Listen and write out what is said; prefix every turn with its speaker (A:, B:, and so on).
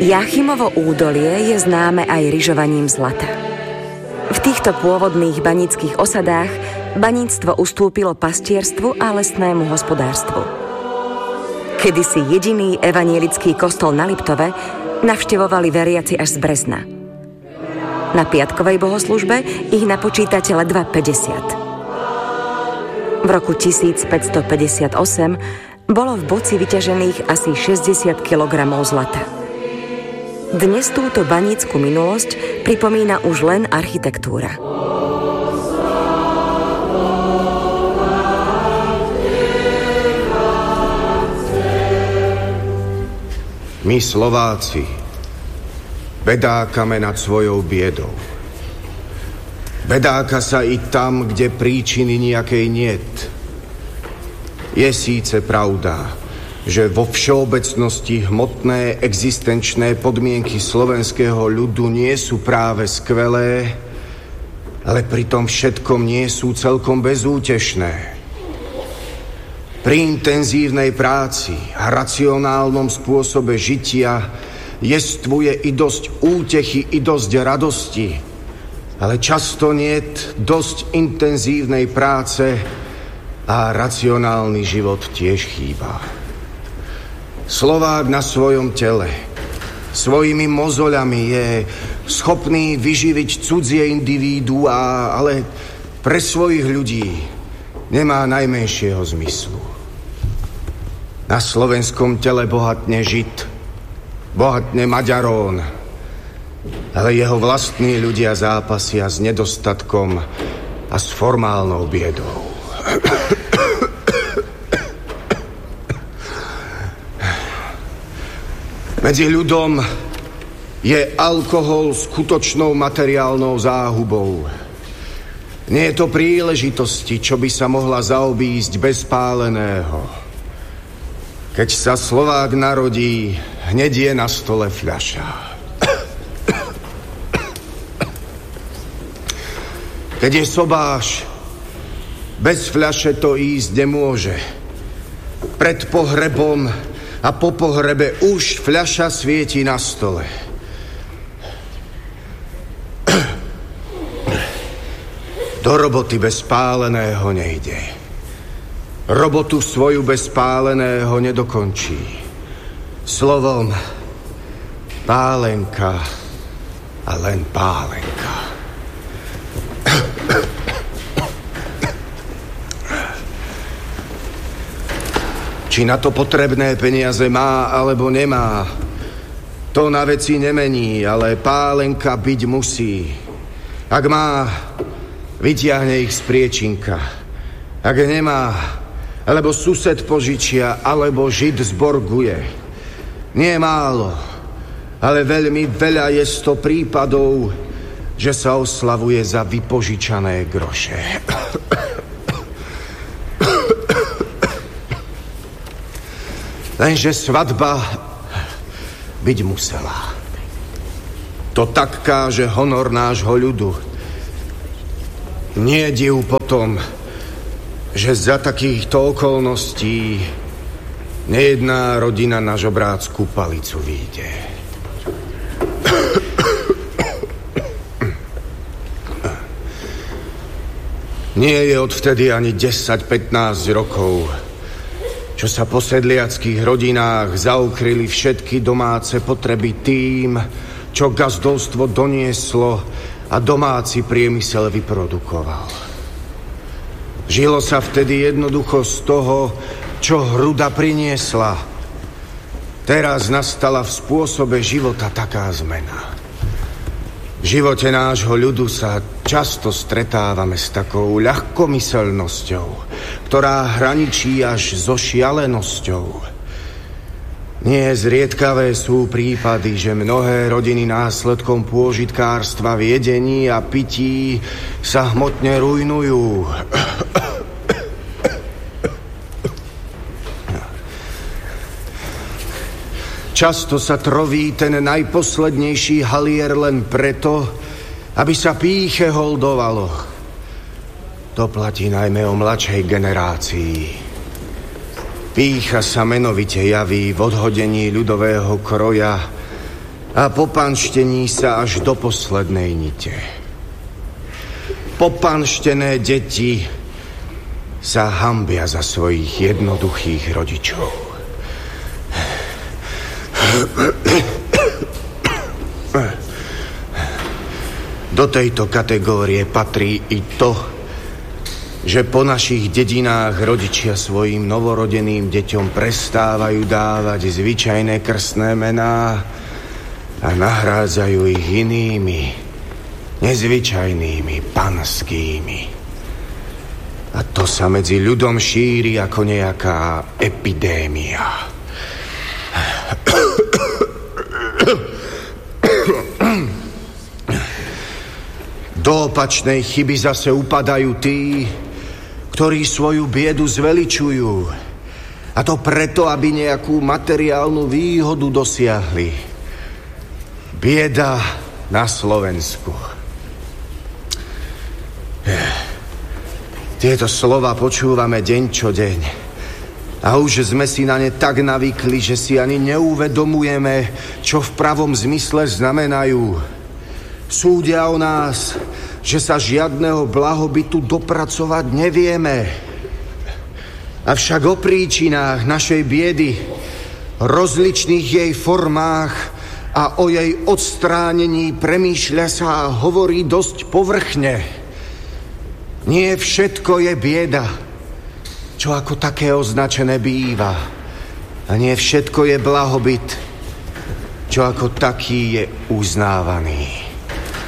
A: Jáchymovo údolie je známe aj ryžovaním zlata. V týchto pôvodných baníckych osadách baníctvo ustúpilo pastierstvu a lesnému hospodárstvu. Kedysi jediný evanjelický kostol na Liptove navštevovali veriaci až z Brezna. Na piatkovej bohoslužbe ich napočítate ledva 50. V roku 1558 bolo v boci vyťažených asi 60 kg zlata. Dnes túto banícku minulosť pripomína už len architektúra.
B: My Slováci bedákame nad svojou biedou. Bedáka sa i tam, kde príčiny nejakej niet. Je síce pravda, že vo všeobecnosti hmotné existenčné podmienky slovenského ľudu nie sú práve skvelé, ale pri tom všetkom nie sú celkom bezútešné. Pri intenzívnej práci a racionálnom spôsobe žitia jestvuje i dosť útechy, i dosť radosti, ale často niet dosť intenzívnej práce a racionálny život tiež chýba. Slovák na svojom tele, svojimi mozoľami je schopný vyživiť cudzie individuá, ale pre svojich ľudí nemá najmenšieho zmyslu. Na slovenskom tele bohatne Žid, bohatne Maďarón, ale jeho vlastní ľudia zápasia s nedostatkom a s formálnou biedou. Medzi ľudom je alkohol skutočnou materiálnou záhubou. Nie je to príležitosti, čo by sa mohla zaobísť bez páleného. Keď sa Slovák narodí, hneď je na stole fľaša. Keď je sobáš, bez fľaše to ísť nemôže. Pred pohrebom a po pohrebe už fľaša svieti na stole. Do roboty bez páleného nejde. Robotu svoju bez páleného nedokončí. Slovom, pálenka a len pálenka. Či na to potrebné peniaze má alebo nemá, to na veci nemení, ale pálenka byť musí. Ak má, vytiahne ich z priečinka. Ak nemá, alebo sused požičia, alebo Žid zborguje. Nie málo, ale veľmi veľa je 100 prípadov, že sa oslavuje za vypožičané groše. Lenže svadba byť musela. To tak káže honor nášho ľudu. Nie div potom, že za takýchto okolností nejedná rodina na žobrácku palicu vyjde. Nie je odvtedy ani 10-15 rokov, čo sa po sedliackých rodinách zaukryli všetky domáce potreby tým, čo gazdovstvo donieslo a domáci priemysel vyprodukoval. Žilo sa vtedy jednoducho z toho, čo hruda priniesla. Teraz nastala v spôsobe života taká zmena. V živote nášho ľudu sa často stretávame s takou ľahkomyselnosťou, ktorá hraničí až so šialenosťou. Nie zriedkavé sú prípady, že mnohé rodiny následkom pôžitkárstva v jedení a pití sa hmotne rujnujú. Často sa troví ten najposlednejší halier len preto, aby sa pýche holdovalo. To platí najmä o mladšej generácii. Pýcha sa menovite javí v odhodení ľudového kroja a popanštení sa až do poslednej nite. Popanštené deti sa hanbia za svojich jednoduchých rodičov. Do tejto kategórie patrí i to, že po našich dedinách rodičia svojim novorodeným deťom prestávajú dávať zvyčajné krstné mená a nahrádzajú ich inými, nezvyčajnými, panskými. A to sa medzi ľudom šíri ako nejaká epidémia. Do opačnej chyby zase upadajú tí, ktorí svoju biedu zveličujú. A to preto, aby nejakú materiálnu výhodu dosiahli. Bieda na Slovensku. Tieto slova počúvame deň čo deň. A už sme si na ne tak navykli, že si ani neuvedomujeme, čo v pravom zmysle znamenajú. Súdia o nás, že sa žiadneho blahobytu dopracovať nevieme. Avšak o príčinách našej biedy, rozličných jej formách a o jej odstránení premýšľa sa a hovorí dosť povrchne. Nie všetko je bieda, čo ako také označené býva. A nie všetko je blahobyt, čo ako taký je uznávaný.